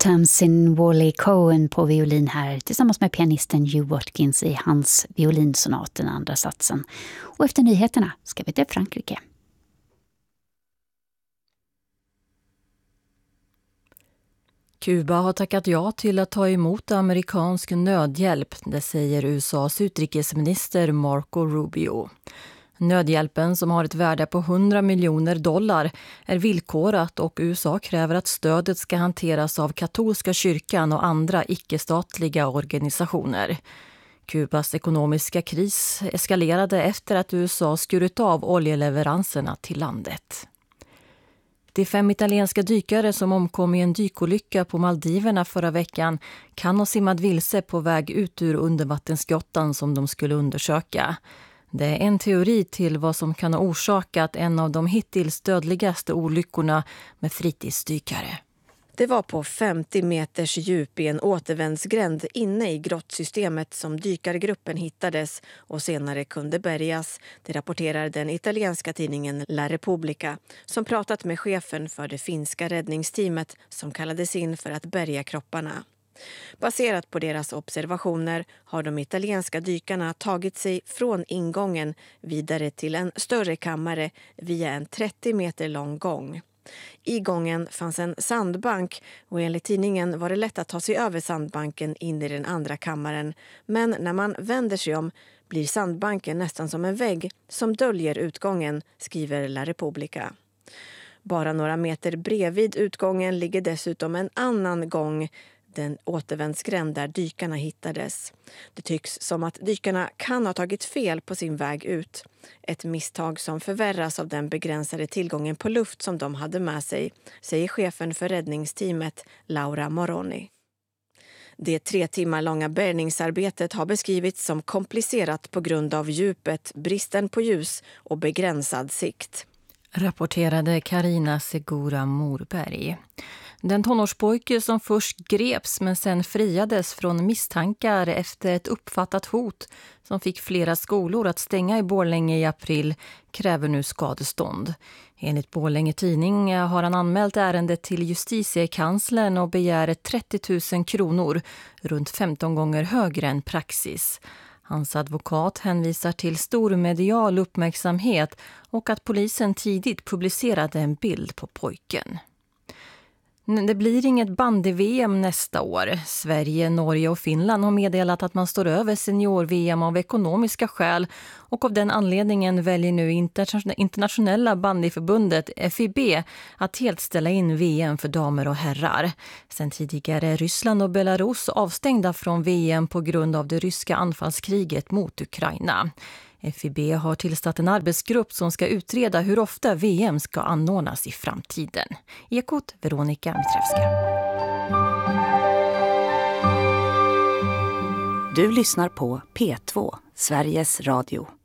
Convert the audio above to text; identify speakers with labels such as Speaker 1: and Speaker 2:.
Speaker 1: Tamsin Worley Cohen på violin här tillsammans med pianisten Hugh Watkins i hans violinsonat, den andra satsen. Och efter nyheterna ska vi till Frankrike.
Speaker 2: Kuba har tackat ja till att ta emot amerikansk nödhjälp, det säger USAs utrikesminister Marco Rubio. Nödhjälpen, som har ett värde på $100 miljoner, är villkorat och USA kräver att stödet ska hanteras av katolska kyrkan och andra icke-statliga organisationer. Kubas ekonomiska kris eskalerade efter att USA skurit av oljeleveranserna till landet. De 5 italienska dykare som omkom i en dykolycka på Maldiverna förra veckan kan ha simmat vilse på väg ut ur undervattensgrottan som de skulle undersöka. Det är en teori till vad som kan ha orsakat en av de hittills dödligaste olyckorna med fritidsdykare.
Speaker 3: Det var på 50 meters djup i en återvändsgränd inne i grottsystemet som dykargruppen hittades och senare kunde bärgas. Det rapporterar den italienska tidningen La Repubblica som pratat med chefen för det finska räddningsteamet som kallades in för att bärga kropparna. Baserat på deras observationer har de italienska dykarna tagit sig från ingången vidare till en större kammare via en 30 meter lång gång. I gången fanns en sandbank och enligt tidningen var det lätt att ta sig över sandbanken in i den andra kammaren. Men när man vänder sig om blir sandbanken nästan som en vägg som döljer utgången, skriver La Repubblica. Bara några meter bredvid utgången ligger dessutom en annan gång, den återvändsgränd där dykarna hittades. Det tycks som att dykarna kan ha tagit fel på sin väg ut. Ett misstag som förvärras av den begränsade tillgången på luft som de hade med sig, säger chefen för räddningsteamet Laura Moroni. Det 3 timmar långa bärgningsarbetet har beskrivits som komplicerat på grund av djupet, bristen på ljus och begränsad sikt.
Speaker 2: Rapporterade Carina Segura Morberg. Den tonårspojke som först greps men sen friades från misstankar efter ett uppfattat hot som fick flera skolor att stänga i Borlänge i april kräver nu skadestånd. Enligt Borlänge tidning har han anmält ärendet till justitiekanslern och begär 30 000 kronor, runt 15 gånger högre än praxis. Hans advokat hänvisar till stor medial uppmärksamhet och att polisen tidigt publicerade en bild på pojken. Det blir inget bandy-VM nästa år. Sverige, Norge och Finland har meddelat att man står över senior-VM av ekonomiska skäl och av den anledningen väljer nu internationella bandyförbundet FIB att helt ställa in VM för damer och herrar. Sen tidigare är Ryssland och Belarus avstängda från VM på grund av det ryska anfallskriget mot Ukraina. FIB har tillsatt en arbetsgrupp som ska utreda hur ofta VM ska anordnas i framtiden. Ekot Veronika Mitrevska.
Speaker 4: Du lyssnar på P2, Sveriges Radio.